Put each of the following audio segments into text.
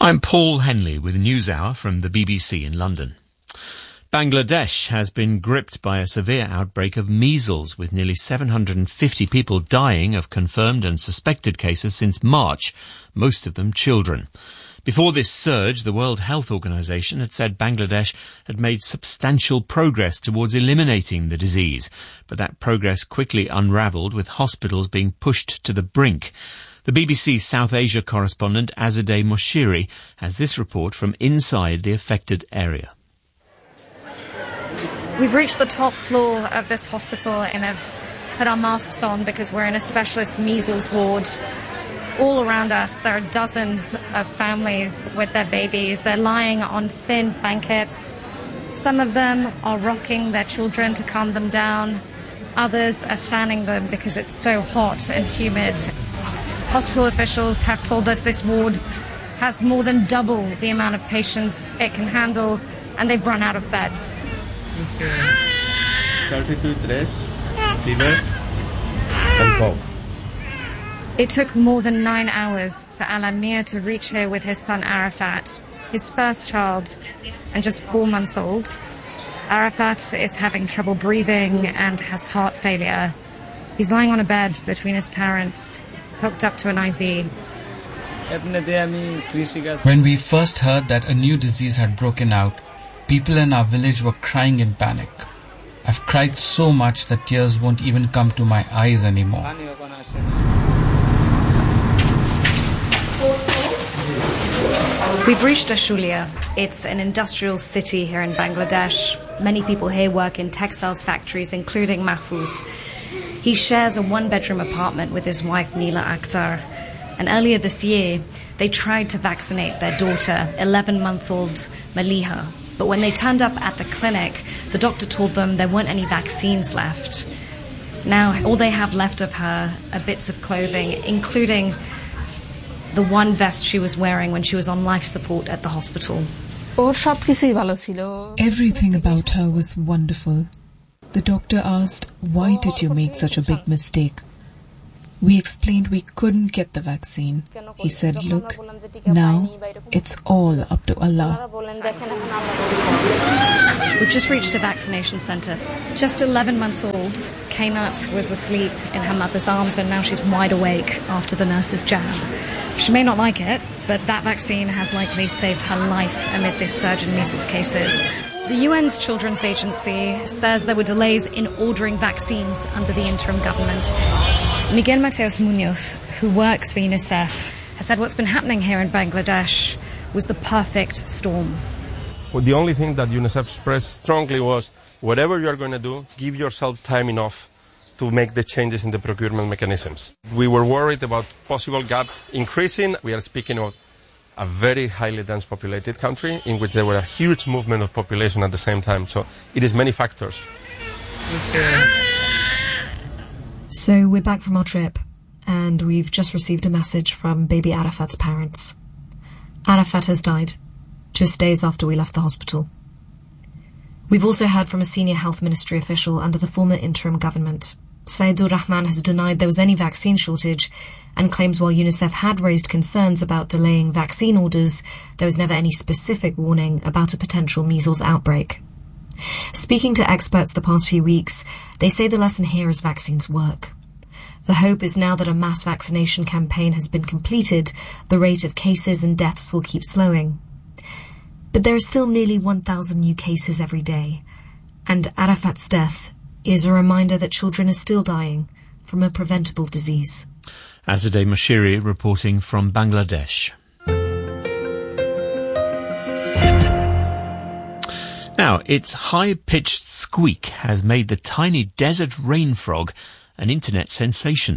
I'm Paul Henley with NewsHour from the BBC in London. Bangladesh has been gripped by a severe outbreak of measles, with nearly 750 people dying of confirmed and suspected cases since March, most of them children. Before this surge, the World Health Organization had said Bangladesh had made substantial progress towards eliminating the disease, but that progress quickly unravelled, with hospitals being pushed to the brink. The BBC's South Asia correspondent Azadeh Moshiri has this report from inside the affected area. We've reached the top floor of this hospital and have put our masks on because we're in a specialist measles ward. All around us there are dozens of families with their babies. They're lying on thin blankets. Some of them are rocking their children to calm them down. Others are fanning them because it's so hot and humid. Hospital officials have told us this ward has more than double the amount of patients it can handle, and they've run out of beds. 32 stress, fever, and cough. It took more than 9 hours for Al-Amir to reach here with his son Arafat, his first child, and just 4 months old. Arafat is having trouble breathing and has heart failure. He's lying on a bed between his parents, hooked up to an IV. When we first heard that a new disease had broken out, people in our village were crying in panic. I've cried so much that tears won't even come to my eyes anymore. We've reached Ashulia. It's an industrial city here in Bangladesh. Many people here work in textiles factories, including Mahfouz. He shares a one-bedroom apartment with his wife, Neela Akhtar. And earlier this year, they tried to vaccinate their daughter, 11-month-old Maliha. But when they turned up at the clinic, the doctor told them there weren't any vaccines left. Now, all they have left of her are bits of clothing, including the one vest she was wearing when she was on life support at the hospital. Everything about her was wonderful. The doctor asked, "Why did you make such a big mistake?" We explained we couldn't get the vaccine. He said, "Look, now it's all up to Allah." We've just reached a vaccination centre. Just 11 months old, Kainat was asleep in her mother's arms, and now she's wide awake after the nurse's jab. She may not like it, but that vaccine has likely saved her life amid this surge in measles cases. The UN's Children's Agency says there were delays in ordering vaccines under the interim government. Miguel Mateos Munoz, who works for UNICEF, has said what's been happening here in Bangladesh was the perfect storm. Well, the only thing that UNICEF expressed strongly was, whatever you are going to do, give yourself time enough to make the changes in the procurement mechanisms. We were worried about possible gaps increasing. We are speaking of a very highly dense populated country in which there were a huge movement of population at the same time. So it is many factors. So we're back from our trip, and we've just received a message from baby Arafat's parents. Arafat has died, just days after we left the hospital. We've also heard from a senior health ministry official under the former interim government. Saidur Rahman has denied there was any vaccine shortage and claims while UNICEF had raised concerns about delaying vaccine orders, there was never any specific warning about a potential measles outbreak. Speaking to experts the past few weeks, they say the lesson here is vaccines work. The hope is now that a mass vaccination campaign has been completed, the rate of cases and deaths will keep slowing. But there are still nearly 1,000 new cases every day, and Arafat's death is a reminder that children are still dying from a preventable disease. Azadeh Moshiri reporting from Bangladesh. Now, its high-pitched squeak has made the tiny desert rain frog an internet sensation.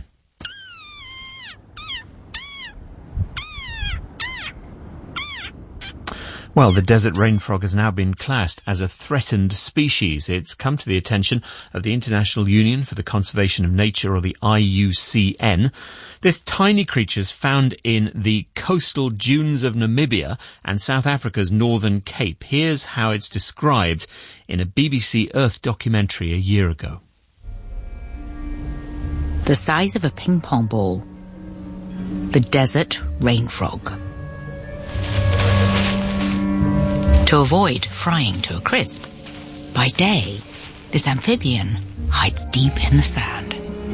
Well, the desert rain frog has now been classed as a threatened species. It's come to the attention of the International Union for the Conservation of Nature, or the IUCN. This tiny creature is found in the coastal dunes of Namibia and South Africa's Northern Cape. Here's how it's described in a BBC Earth documentary a year ago. The size of a ping pong ball. The desert rain frog. to avoid frying to a crisp. By day, this amphibian hides deep in the sand.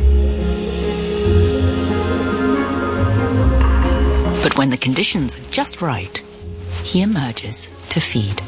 But when the conditions are just right, he emerges to feed.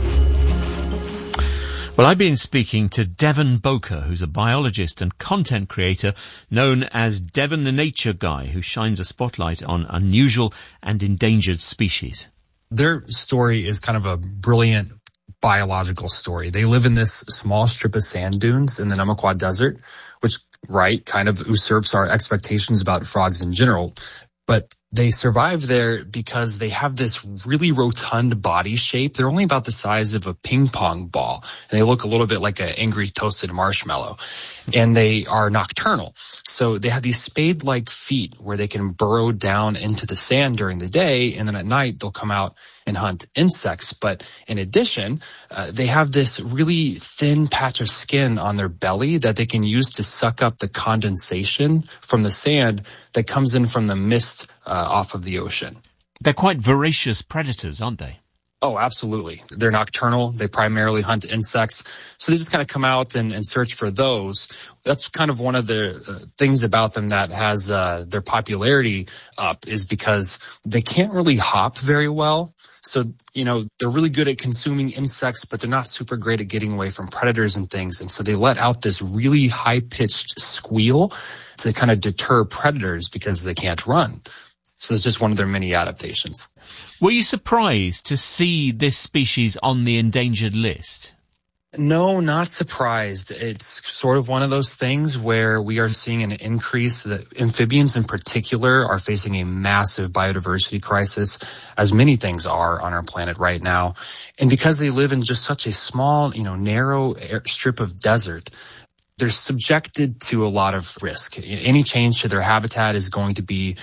Well, I've been speaking to Devon Boker, who's a biologist and content creator known as Devon the Nature Guy, who shines a spotlight on unusual and endangered species. Their story is kind of a brilliant biological story. They live in this small strip of sand dunes in the Namaqua Desert, which, kind of usurps our expectations about frogs in general. But they survive there because they have this really rotund body shape. They're only about the size of a ping pong ball, and they look a little bit like an angry toasted marshmallow. And they are nocturnal. So they have these spade-like feet where they can burrow down into the sand during the day, and then at night they'll come out and hunt insects. But in addition, they have this really thin patch of skin on their belly that they can use to suck up the condensation from the sand that comes in from the mist off of the ocean. They're quite voracious predators, aren't they? Oh, absolutely. They're nocturnal. They primarily hunt insects. So they just kind of come out and search for those. That's kind of one of the things about them that has their popularity up, is because they can't really hop very well. So, they're really good at consuming insects, but they're not super great at getting away from predators and things. And so they let out this really high-pitched squeal to kind of deter predators because they can't run. So it's just one of their many adaptations. Were you surprised to see this species on the endangered list? No, not surprised. It's sort of one of those things where we are seeing an increase. The amphibians in particular are facing a massive biodiversity crisis, as many things are on our planet right now. And because they live in just such a small, narrow strip of desert, they're subjected to a lot of risk. Any change to their habitat is going to be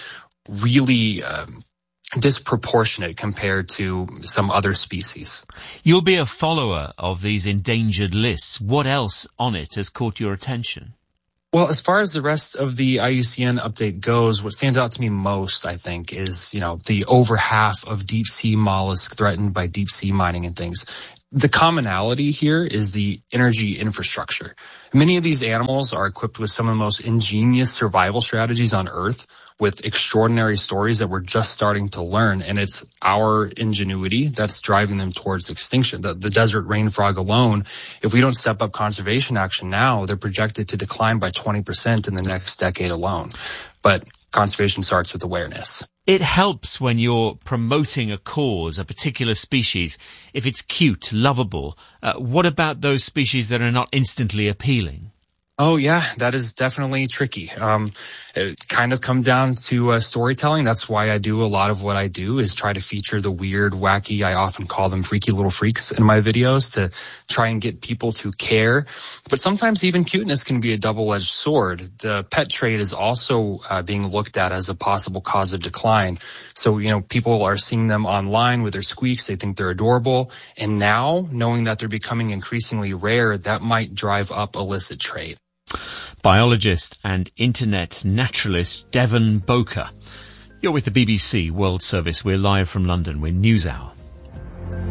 really disproportionate compared to some other species. You'll be a follower of these endangered lists. What else on it has caught your attention? Well, as far as the rest of the IUCN update goes, what stands out to me most, I think, is, the over half of deep sea mollusks threatened by deep sea mining and things. The commonality here is the energy infrastructure. Many of these animals are equipped with some of the most ingenious survival strategies on Earth, with extraordinary stories that we're just starting to learn. And it's our ingenuity that's driving them towards extinction. The desert rain frog alone, if we don't step up conservation action now, they're projected to decline by 20% in the next decade alone. But conservation starts with awareness. It helps when you're promoting a cause, a particular species, if it's cute, lovable. What about those species that are not instantly appealing? Oh, yeah, that is definitely tricky. It kind of comes down to storytelling. That's why I do a lot of what I do, is try to feature the weird, wacky, I often call them freaky little freaks in my videos to try and get people to care. But sometimes even cuteness can be a double-edged sword. The pet trade is also being looked at as a possible cause of decline. So, people are seeing them online with their squeaks. They think they're adorable. And now, knowing that they're becoming increasingly rare, that might drive up illicit trade. Biologist and internet naturalist Devon Boker. You're with the BBC World Service. We're live from London. We're NewsHour.